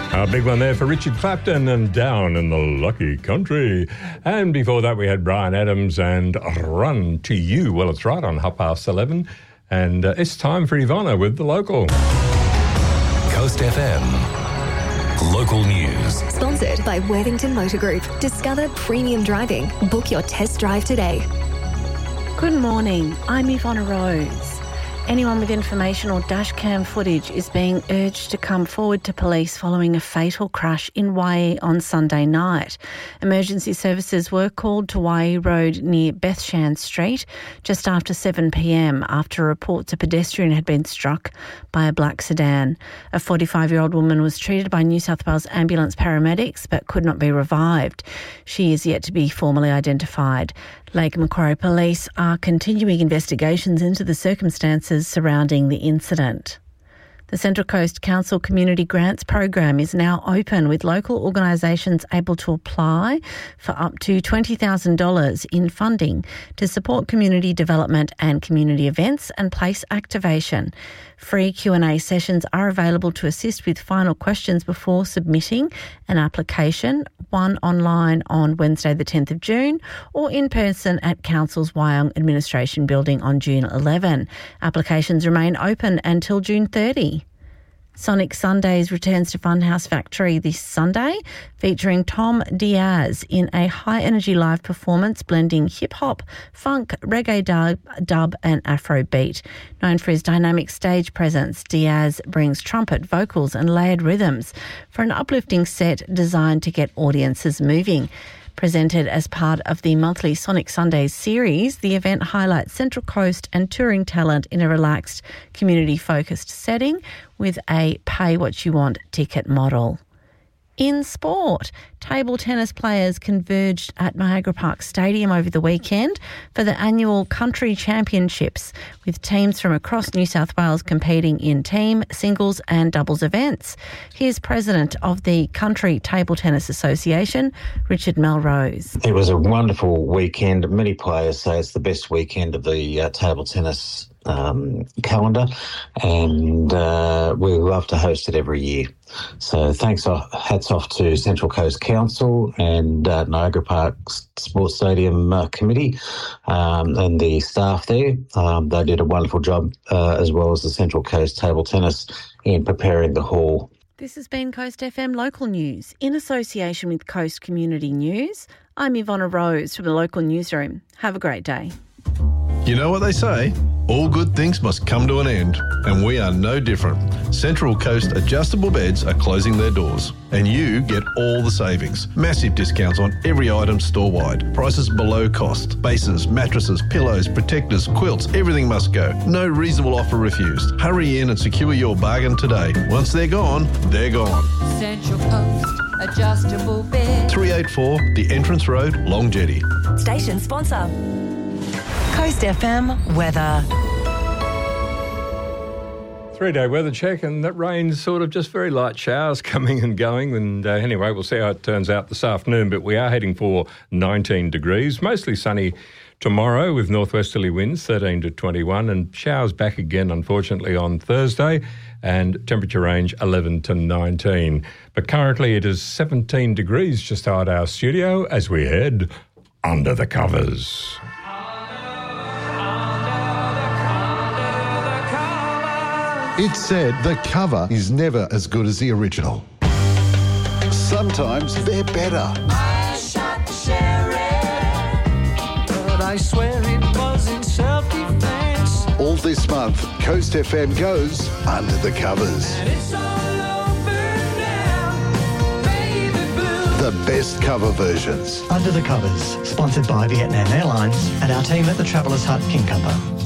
A big one there for Richard Clapton and Down in the Lucky Country. And before that we had Bryan Adams and Run to You. Well, it's right on 11:30. And it's time for Ivana with The Local. Coast FM. Local news. Sponsored by Worthington Motor Group. Discover premium driving. Book your test drive today. Good morning. I'm Ivana Rose. Anyone with information or dashcam footage is being urged to come forward to police following a fatal crash in Waihi on Sunday night. Emergency services were called to Waihi Road near Bethshan Street just after 7 p.m. after reports a pedestrian had been struck by a black sedan. A 45-year-old woman was treated by New South Wales ambulance paramedics but could not be revived. She is yet to be formally identified. Lake Macquarie Police are continuing investigations into the circumstances surrounding the incident. The Central Coast Council Community Grants Program is now open, with local organisations able to apply for up to $20,000 in funding to support community development and community events and place activation. Free Q&A sessions are available to assist with final questions before submitting an application, one online on Wednesday the 10th of June or in person at Council's Wyong Administration Building on June 11. Applications remain open until June 30. Sonic Sundays returns to Funhouse Factory this Sunday, featuring Tom Diaz in a high-energy live performance blending hip-hop, funk, reggae dub and Afrobeat. Known for his dynamic stage presence, Diaz brings trumpet, vocals and layered rhythms for an uplifting set designed to get audiences moving. Presented as part of the monthly Sonic Sundays series, the event highlights Central Coast and touring talent in a relaxed, community-focused setting with a pay-what-you-want ticket model. In sport, table tennis players converged at Niagara Park Stadium over the weekend for the annual Country Championships, with teams from across New South Wales competing in team, singles and doubles events. Here's President of the Country Table Tennis Association, Richard Melrose. It was a wonderful weekend. Many players say it's the best weekend of the table tennis calendar, and we love to host it every year. So hats off to Central Coast Council and Niagara Park Sports Stadium Committee and the staff there. They did a wonderful job, as well as the Central Coast Table Tennis, in preparing the hall. This has been Coast FM Local News. In association with Coast Community News, I'm Ivana Rose from the local newsroom. Have a great day. You know what they say? All good things must come to an end, and we are no different. Central Coast adjustable beds are closing their doors, and you get all the savings. Massive discounts on every item store-wide. Prices below cost. Bases, mattresses, pillows, protectors, quilts, everything must go. No reasonable offer refused. Hurry in and secure your bargain today. Once they're gone, they're gone. Central Coast adjustable bed. 384 The Entrance Road, Long Jetty. Station sponsor. Coast FM weather. 3-day weather check, and that rain's sort of just very light showers coming and going. And anyway, we'll see how it turns out this afternoon. But we are heading for 19 degrees, mostly sunny tomorrow with northwesterly winds 13 to 21, and showers back again, unfortunately, on Thursday, and temperature range 11 to 19. But currently it is 17 degrees just outside our studio as we head under the covers. It's said the cover is never as good as the original. Sometimes they're better. I shot the sheriff, but I swear it was in self-defense. All this month, Coast FM goes under the covers. And it's all over now, baby blue. The best cover versions. Under the Covers, sponsored by Vietnam Airlines and our team at the Travellers Hut King Cumber.